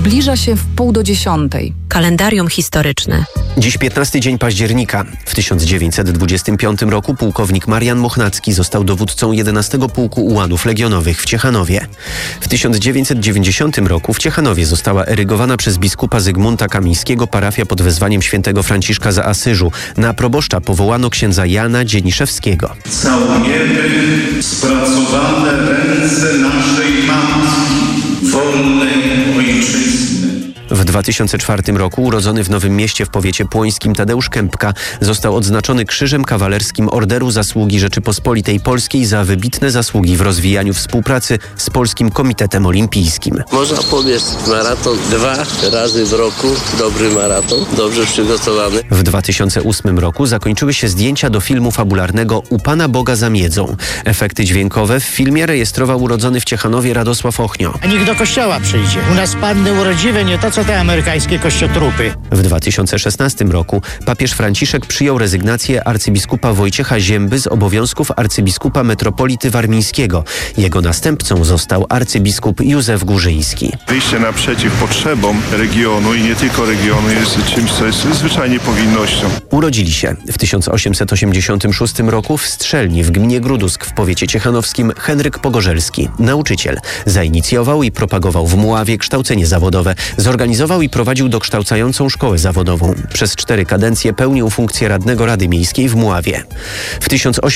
Zbliża się w 9:30. Kalendarium historyczne. Dziś 15 dzień października. W 1925 roku pułkownik Marian Mochnacki został dowódcą 11 Pułku Ułanów Legionowych w Ciechanowie. W 1990 roku w Ciechanowie została erygowana przez biskupa Zygmunta Kamińskiego parafia pod wezwaniem świętego Franciszka z Asyżu. Na proboszcza powołano księdza Jana Dzieniszewskiego. Całujemy spracowane ręce naszej matki, wolnej ojczyzny. W 2004 roku urodzony w Nowym Mieście w powiecie płońskim Tadeusz Kępka został odznaczony Krzyżem Kawalerskim Orderu Zasługi Rzeczypospolitej Polskiej za wybitne zasługi w rozwijaniu współpracy z Polskim Komitetem Olimpijskim. Można pobiec maraton 2 razy w roku. Dobry maraton, dobrze przygotowany. W 2008 roku zakończyły się zdjęcia do filmu fabularnego U Pana Boga za miedzą. Efekty dźwiękowe w filmie rejestrował urodzony w Ciechanowie Radosław Ochnio. A niech do kościoła przyjdzie. U nas panny urodziwe, nie to co te amerykańskie kościotrupy. W 2016 roku papież Franciszek przyjął rezygnację arcybiskupa Wojciecha Zięby z obowiązków arcybiskupa metropolity warmińskiego. Jego następcą został arcybiskup Józef Górzyński. Wyjście naprzeciw potrzebom regionu i nie tylko regionu jest czymś, co jest zwyczajnie powinnością. Urodzili się w 1886 roku w Strzelni w gminie Grudusk w powiecie ciechanowskim Henryk Pogorzelski, nauczyciel. Zainicjował i propagował w Mławie kształcenie zawodowe. Zorganizował i prowadził dokształcającą szkołę zawodową. Przez 4 kadencje pełnił funkcję radnego Rady Miejskiej w Mławie. W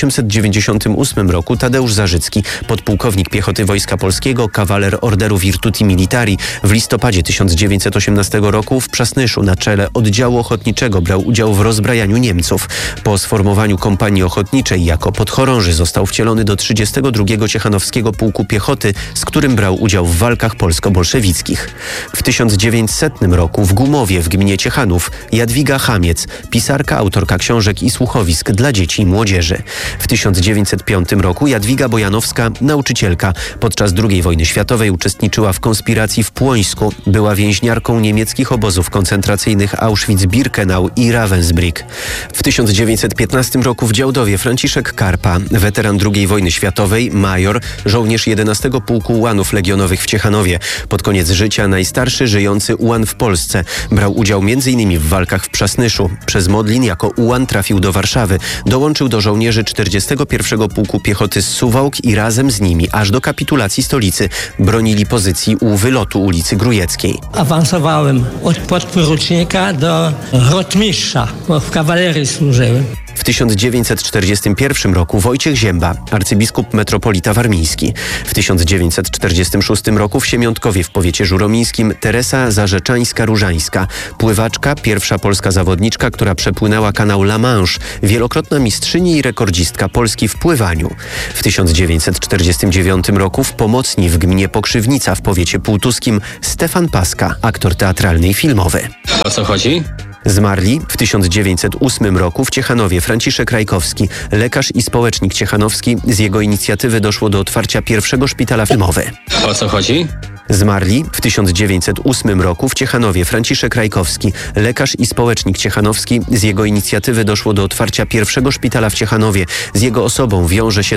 1898 roku Tadeusz Zarzycki, podpułkownik piechoty Wojska Polskiego, kawaler Orderu Virtuti Militari, w listopadzie 1918 roku w Przasnyszu na czele oddziału ochotniczego brał udział w rozbrajaniu Niemców. Po sformowaniu kompanii ochotniczej jako podchorąży został wcielony do 32 Ciechanowskiego Pułku Piechoty, z którym brał udział w walkach polsko-bolszewickich. W 1900 roku w Gumowie w gminie Ciechanów Jadwiga Chamiec, pisarka, autorka książek i słuchowisk dla dzieci i młodzieży. W 1905 roku Jadwiga Bojanowska, nauczycielka. Podczas II wojny światowej uczestniczyła w konspiracji w Płońsku. Była więźniarką niemieckich obozów koncentracyjnych Auschwitz-Birkenau i Ravensbrück. W 1915 roku w Działdowie Franciszek Karpa, weteran II wojny światowej, major, żołnierz 11 Pułku Ułanów Legionowych w Ciechanowie. Pod koniec życia najstarszy żyjący ułan w Polsce. Brał udział m.in. w walkach w Przasnyszu. Przez Modlin jako ułan trafił do Warszawy. Dołączył do żołnierzy 41 Pułku Piechoty z Suwałk i razem z nimi aż do kapitulacji stolicy bronili pozycji u wylotu ulicy Grujeckiej. Awansowałem od podporucznika do rotmistrza, bo w kawalerii służyłem. W 1941 roku Wojciech Zięba, arcybiskup metropolita warmiński. W 1946 roku w Siemiątkowie w powiecie żuromińskim Teresa Zarzeczańska-Różańska, pływaczka, pierwsza polska zawodniczka, która przepłynęła kanał La Manche, wielokrotna mistrzyni i rekordzistka Polski w pływaniu. W 1949 roku w Pomocni w gminie Pokrzywnica w powiecie półtuskim Stefan Paska, aktor teatralny i filmowy. O co chodzi? Zmarli w 1908 roku w Ciechanowie Franciszek Rajkowski, lekarz i społecznik ciechanowski. Z jego inicjatywy doszło do otwarcia pierwszego szpitala filmowy. O co chodzi? Zmarli w 1908 roku w Ciechanowie Franciszek Rajkowski, lekarz i społecznik ciechanowski. Z jego inicjatywy doszło do otwarcia pierwszego szpitala w Ciechanowie. Z jego osobą wiąże się